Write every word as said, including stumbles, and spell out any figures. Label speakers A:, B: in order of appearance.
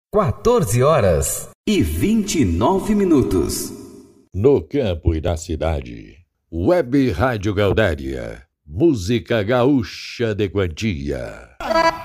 A: quatorze horas e vinte e nove minutos.
B: No campo e na cidade, Web Rádio Gaudéria, música gaúcha de quantia.